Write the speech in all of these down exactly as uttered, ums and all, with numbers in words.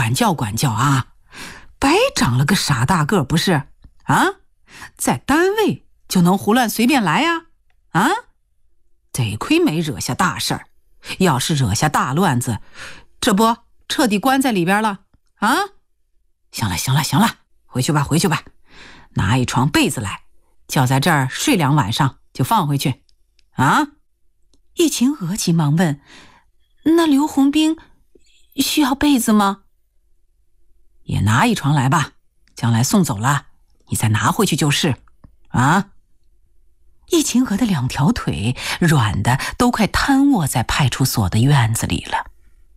管教管教啊！白长了个傻大个不是？啊，在单位就能胡乱随便来呀？啊，得亏没惹下大事儿，要是惹下大乱子，这不彻底关在里边了啊！行了行了行了，回去吧回去吧，拿一床被子来，叫在这儿睡两晚上就放回去啊！ 易秦娥急忙问：那刘洪兵需要被子吗？ 也拿一床来吧，将来送走了你再拿回去就是啊！ 易秦娥的两条腿软的都快瘫卧在派出所的院子里了。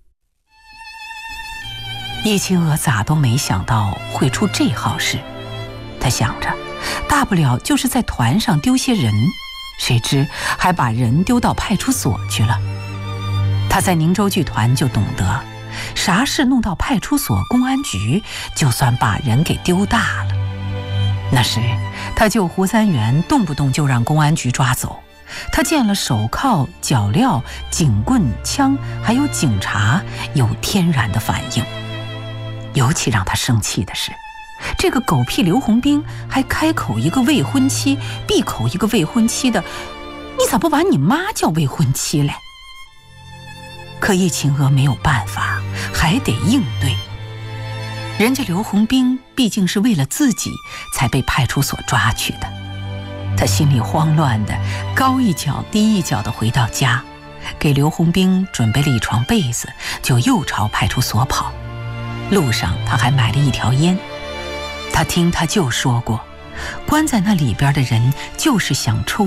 易秦娥咋都没想到会出这号事，她想着大不了就是在团上丢些人，谁知还把人丢到派出所去了。她在宁州剧团就懂得，啥事弄到派出所公安局，就算把人给丢大了。那时他救胡三元动不动就让公安局抓走，他见了手铐、脚镣、警棍、枪还有警察，有天然的反应。尤其让他生气的是，这个狗屁刘洪兵还开口一个未婚妻，闭口一个未婚妻的，你咋不把你妈叫未婚妻嘞？可易秦娥没有办法，还得应对。人家刘洪兵毕竟是为了自己才被派出所抓去的，他心里慌乱的，高一脚低一脚的回到家，给刘洪兵准备了一床被子，就又朝派出所跑。路上他还买了一条烟，他听他舅说过，关在那里边的人就是想抽